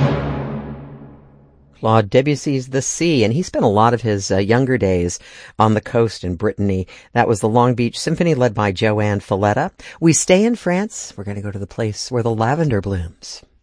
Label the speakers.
Speaker 1: Claude Debussy's The Sea, and he spent a lot of his younger days on the coast in Brittany. That was the Long Beach Symphony led by Joanne Falletta. We stay in France. We're going to go to the place where the lavender blooms.